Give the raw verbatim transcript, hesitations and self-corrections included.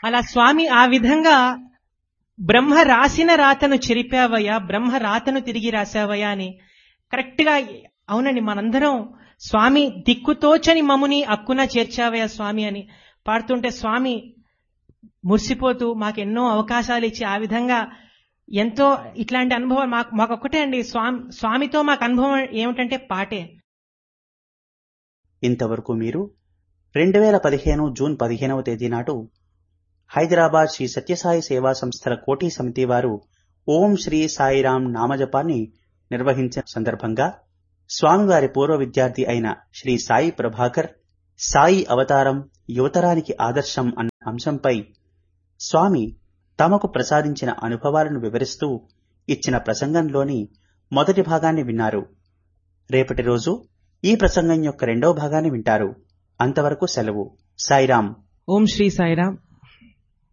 అలా స్వామి ఆ విధంగా బ్రహ్మ రాసిన రాతను చెరిపావయ్యా, బ్రహ్మ రాతను తిరిగి రాసావయ్యా అని కరెక్ట్ గా అవునండి మనందరం స్వామి దిక్కుతోచని మముని అక్కున చేర్చావయ్యా స్వామి అని పాడుతుంటే స్వామి మురిసిపోతూ మాకెన్నో అవకాశాలు ఇచ్చి ఆ విధంగా ఎంతో ఇట్లాంటి అనుభవం మాకు మాకొక్కటే అండి. స్వామి స్వామితో మాకు అనుభవం ఏమిటంటే పాటే. ఇంతవరకు మీరు రెండు వేల పదిహేను జూన్ పదిహేనవ తేదీ నాడు హైదరాబాద్ శ్రీ సత్యసాయి సేవా సంస్థల కోటి సమితి వారు ఓం శ్రీ సాయిరాం నామజపాన్ని నిర్వహించిన సందర్భంగా స్వామివారి పూర్వ విద్యార్థి అయిన శ్రీ సాయి ప్రభాకర్ సాయి అవతారం యువతరానికి ఆదర్శం అన్న అంశంపై స్వామి తమకు ప్రసాదించిన అనుభవాలను వివరిస్తూ ఇచ్చిన ప్రసంగంలోని మొదటి భాగాన్ని విన్నారు. రేపటి రోజు ఈ ప్రసంగం యొక్క రెండవ భాగాన్ని వింటారు. అంతవరకు సెలవు. సాయిరాం. ఓం శ్రీ సాయిరాం.